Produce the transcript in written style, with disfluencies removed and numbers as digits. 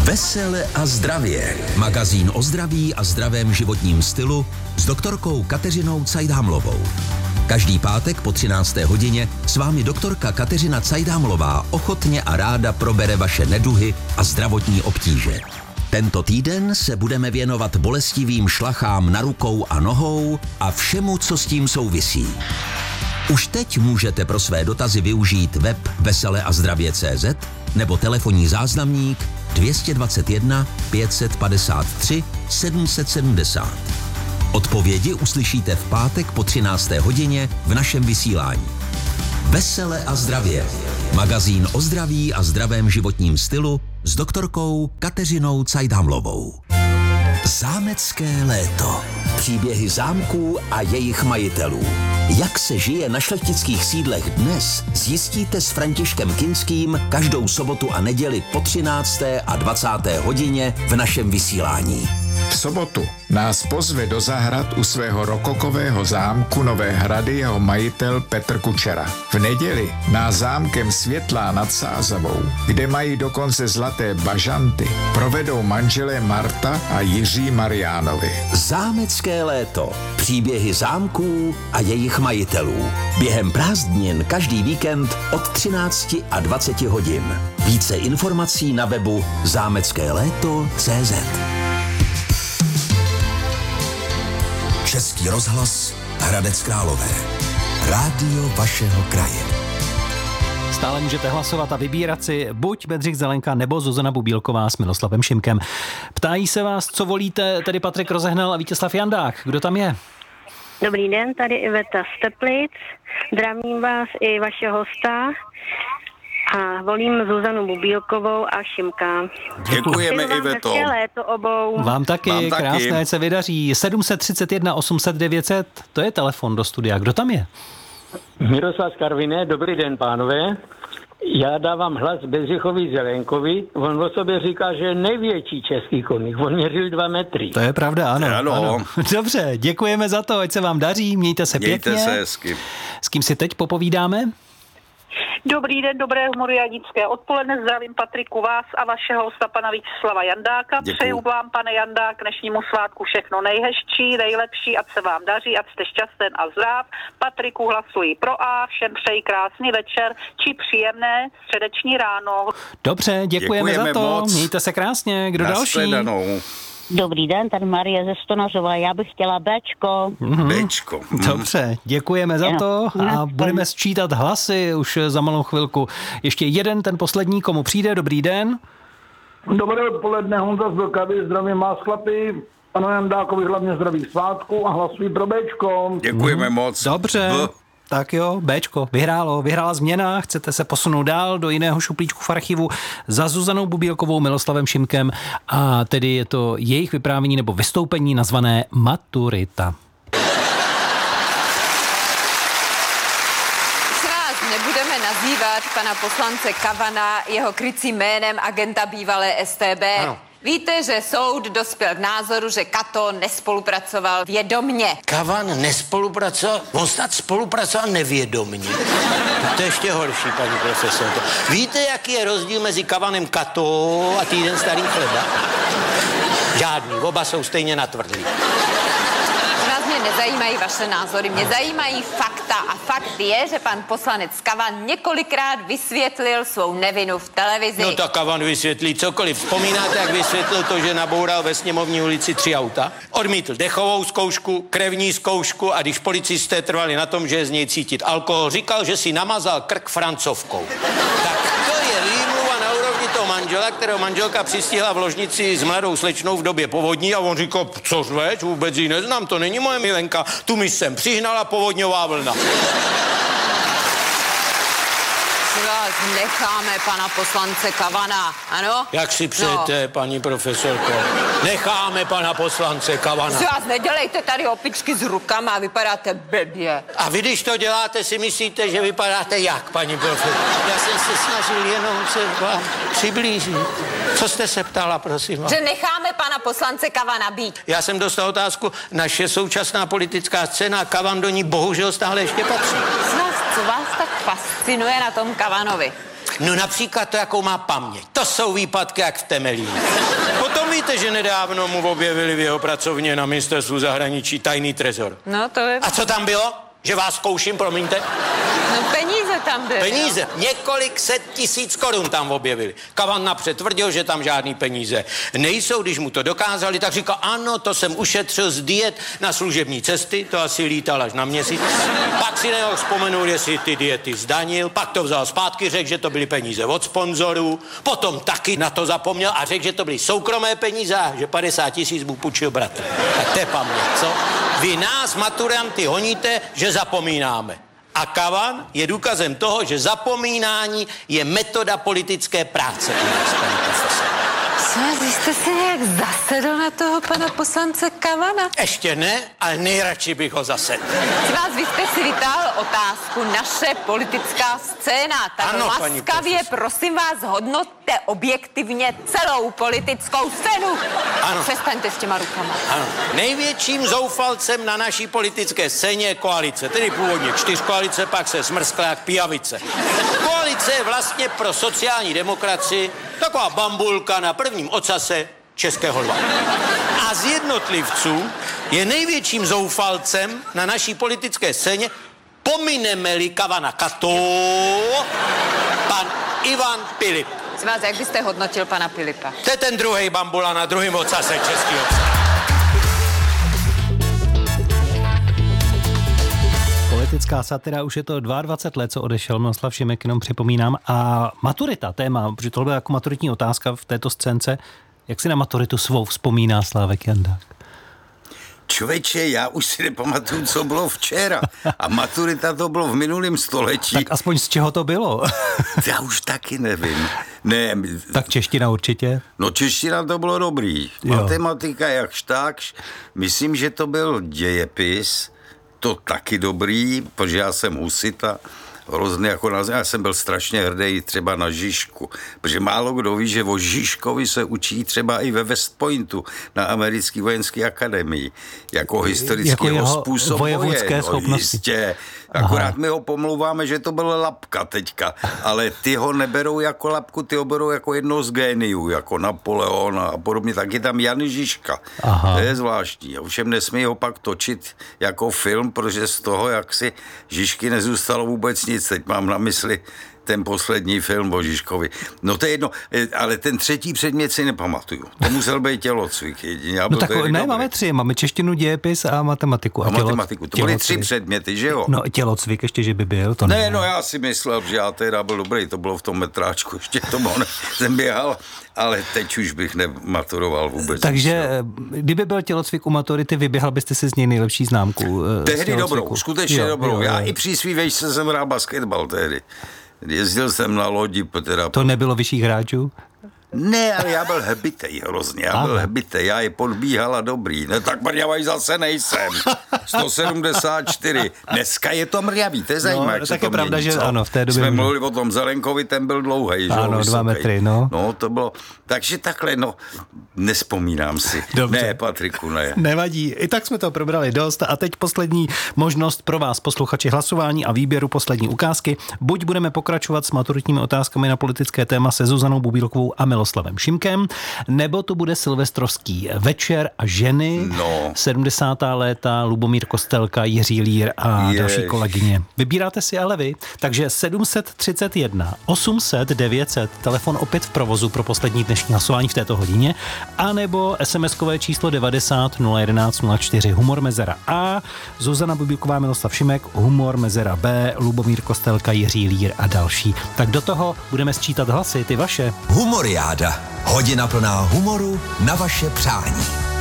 Vesele a zdravě. Magazín o zdraví a zdravém životním stylu s doktorkou Kateřinou Cajdhamlovou. Každý pátek po 13. hodině s vámi doktorka Kateřina Cajdhamlová ochotně a ráda probere vaše neduhy a zdravotní obtíže. Tento týden se budeme věnovat bolestivým šlachám na rukou a nohou a všemu, co s tím souvisí. Už teď můžete pro své dotazy využít web veseleazdravě.cz nebo telefonní záznamník 221 553 770. Odpovědi uslyšíte v pátek po 13. hodině v našem vysílání. Vesele a zdravě. Magazín o zdraví a zdravém životním stylu s doktorkou Kateřinou Cajdhamlovou. Zámecké léto. Příběhy zámků a jejich majitelů. Jak se žije na šlechtických sídlech dnes, zjistíte s Františkem Kinským každou sobotu a neděli po 13. a 20. hodině v našem vysílání. V sobotu nás pozve do zahrad u svého rokokového zámku Nové Hrady jeho majitel Petr Kučera. V neděli nás zámkem Světlá nad Sázavou, kde mají dokonce zlaté bažanty, provedou manželé Marta a Jiří Mariánovi. Zámecké léto. Příběhy zámků a jejich majitelů. Během prázdnin každý víkend od 13 a 20 hodin. Více informací na webu zámeckéléto.cz. Český rozhlas Hradec Králové. Rádio vašeho kraje. Stále můžete hlasovat a vybírat si buď Bedřich Zelenka nebo Zuzana Bubílková s Miloslavem Šimkem. Ptají se vás, co volíte, tedy Patrik Rozehnal a Vítězslav Jandák. Kdo tam je? Dobrý den, tady Iveta z Teplic. Zdravím vás i vašeho hosta. A volím Zuzanu Bubílkovou a Šimka. Děkujeme, Iveto. Hezké léto obou. Vám taky, krásné, ať se vydaří. 731 800 900, to je telefon do studia. Kdo tam je? Miroslav z Karviné, dobrý den, pánové. Já dávám hlas Bedřichovi Zelenkovi. On o sobě říká, že je největší český koník. On měřil 2 metry. To je pravda, ano. Dobře, děkujeme za to, ať se vám daří, mějte se pěkně. Mějte se hezky. S kým si teď popovídáme? Dobrý den, dobré humoriadické odpoledne, zdravím Patriku vás a vašeho hosta pana Vítězslava Jandáka. Děkuju. Přeju vám, pane Jandák, k dnešnímu svátku všechno nejhezčí, nejlepší, ať se vám daří, ať jste šťastný a zdrav. Patriku hlasuji pro A, všem přeji krásný večer či příjemné středeční ráno. Dobře, děkujeme za to, moc. Mějte se krásně, kdo další? Nashledanou. Dobrý den, tady Marie ze Stonařova, já bych chtěla Bčko. Bčko. Dobře, děkujeme za to a budeme sčítat hlasy už za malou chvilku. Ještě jeden, ten poslední, komu přijde, dobrý den. Dobré odpoledne, Honza z Vlkavy, zdravím vás chlapi, panu Jandákovi hlavně zdravých svátků a hlasuji pro Bčko. Děkujeme moc. Dobře. Tak jo, Bčko, vyhrála změna, chcete se posunout dál do jiného šuplíčku v archivu za Zuzanou Bubílkovou, Miloslavem Šimkem a tedy je to jejich vyprávění nebo vystoupení nazvané Maturita. Už nás nebudeme nazývat pana poslance Kavana jeho krycím jménem agenta bývalé StB. Ano. Víte, že soud dospěl k názoru, že Kato nespolupracoval vědomně. Kavan nespolupracoval? On snad spolupracoval nevědomně. To je ještě horší, paní profesorko. Víte, jaký je rozdíl mezi Kavanem Kato a týden starý chleba? Žádný, oba jsou stejně natvrdlí. Nás mě nezajímají vaše názory, mě zajímají fakta a fakt je, že pan poslanec Kavan několikrát vysvětlil svou nevinu v televizi. No tak Kavan vysvětlí cokoliv. Vzpomínáte, jak vysvětlil to, že naboural ve Sněmovní ulici 3 auta? Odmítl dechovou zkoušku, krevní zkoušku a když policisté trvali na tom, že je z něj cítit alkohol, říkal, že si namazal krk francovkou. Tak to je výmluva na úrovni toho manžela, kterého manželka přistihla v ložnici s mladou slečnou v době povodní a on říkal, co řveč, vůbec ji neznám, to není moje milenka, tu mi sem přihnala povodňová vlna. Necháme pana poslance Kavana, ano? Jak si přejete, paní profesorko? Necháme pana poslance Kavana. Si vás nedělejte tady opičky s rukama a vypadáte blbě. A vy, když to děláte, si myslíte, že vypadáte jak, paní profesorko? Já jsem se snažil jenom se vám přiblížit. Co jste se ptala, prosím vás? Že necháme pana poslance Kavana být. Já jsem dostal otázku, naše současná politická scéna, Kavan do ní bohužel stále ještě patří. Co vás tak fascinuje na tom Kavanovi? No například to, jakou má paměť. To jsou výpadky jak v Temelíně. Potom víte, že nedávno mu objevili v jeho pracovně na ministerstvu zahraničí tajný trezor. No to je... A co tam bylo? Že vás zkouším, promiňte? No peníze tam byly. Peníze. Několik set tisíc korun tam objevili. Kavan napřed tvrdil, že tam žádný peníze nejsou. Když mu to dokázali, tak říkal, ano, to jsem ušetřil z diet na služební cesty, to asi lítal až na měsíc. Pak si neho vzpomenul, jestli ty diety zdanil, pak to vzal zpátky, řekl, že to byly peníze od sponzorů, potom taky na to zapomněl a řekl, že to byly soukromé peníze a že 50 000 mu půjčil bratr. Tak to je paměť, co? Vy nás, maturanty, honíte, že zapomínáme. A Kavan je důkazem toho, že zapomínání je metoda politické práce. Vy jste se nějak zasedl na toho pana poslance Kavana? Ještě ne, ale nejradši bych ho zasedl. Vy jste si vytáhl otázku naše politická scéna. Tak ano, laskavě, prosím vás, hodnoťte objektivně celou politickou scénu. Ano. Přestaňte s těma rukama. Ano. Největším zoufalcem na naší politické scéně je koalice. Tedy původně 4 koalice, pak se smrskla jak pijavice. Koalice je vlastně pro sociální demokracii taková bambulka na prvním ocase českého lva. A z jednotlivců je největším zoufalcem na naší politické scéně, pomineme-li Kavana Kato, pan Ivan Pilip. Jak byste hodnotil pana Pilipa? To je ten druhý bambula na druhém ocase českého. Politická satira, už je to 22 let, co odešel Miloslav Šimek, jenom připomínám. A maturita, téma, protože tohle byla jako maturitní otázka v této scénce. Jak si na maturitu svou vzpomíná Slávek Jandák? Člověče, já už si nepamatuju, co bylo včera. A maturita to bylo v minulém století. Tak aspoň z čeho to bylo? Já už taky nevím. Ne. Tak čeština určitě? No čeština to bylo dobrý. Jo. Matematika jakž takž. Myslím, že to byl dějepis. To taky dobrý, protože já jsem husita. Hrozný jako já jsem byl strašně hrdý třeba na Žižku, protože málo kdo ví, že o Žižkovi se učí třeba i ve West Pointu na americké vojenské akademii, jako historického způsobu vojevodské schopnosti. Jistě. Akorát my ho pomlouváme, že to byl Lapka teďka, ale ty ho neberou jako Lapku, ty ho berou jako jednoho z géniů, jako Napoleon a podobně, taky tam Jan Žižka. Aha. To je zvláštní. Ovšem nesmí ho pak točit jako film, protože z toho, jak si Žižky nezůstalo vůbec nic. Teď mám na mysli ten poslední film o Žižkovi. No to je jedno, ale ten třetí předmět si nepamatuju. To musel být tělocvik jedině. No tak ne, máme 3, máme češtinu, dějepis a matematiku. A matematiku, to byly 3 předměty, že jo? No tělocvik ještě, že by byl, to ne. No já si myslel, že já teda byl dobrý, to bylo v tom metráčku, ještě to bylo, jsem běhal, ale teď už bych nematuroval vůbec. Takže kdyby byl tělocvik u maturity, vyběhal byste si z něj nejlepší známku? Tehdy dobrou, skutečně dobrou. Já i při svý vejšce jsem hrál basketbal tehdy. Jezdil jsem na lodi. Teda... To nebylo vyšších hráčů? Ne, ale já byl hebitej hrozně, já je podbíhal a dobrý. No tak mrňavej zase nejsem. 174. Dneska je to mrňavý, to je zajímavé. No, tak je pravda, že ano, v té době. Jsme mluvili o tom Zelenkovi, ten byl dlouhej. Ano, 2 metry, no. No, to bylo, takže takhle, no, nespomínám si. Dobře. Ne, Patriku, ne. Nevadí, i tak jsme to probrali dost a teď poslední možnost pro vás, posluchači, hlasování a výběru poslední ukázky. Buď budeme pokračovat s maturitními otázkami na politické téma se Zuzanou Bubílkovou a Miloslavem Šimkem, nebo to bude silvestrovský večer a ženy, 70. léta, Lubomír Kostelka, Jiří Lír a další kolegyně. Vybíráte si ale vy, takže 731 800 900, telefon opět v provozu pro poslední dnešní hlasování v této hodině, anebo SMS-kové číslo 90 011 04, humor mezera A, Zuzana Bubílková, Miloslav Šimek, humor mezera B, Lubomír Kostelka, Jiří Lír a další. Tak do toho budeme sčítat hlasy, ty vaše. Humoriáda. Hodina plná humoru na vaše přání.